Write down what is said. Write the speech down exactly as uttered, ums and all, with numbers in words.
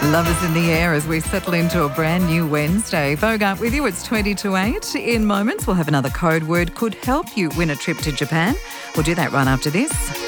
Love is in the air as we settle into a brand new Wednesday. Bogart with you. It's twenty to eight. In moments, we'll have another code word could help you win a trip to Japan. We'll do that right after this.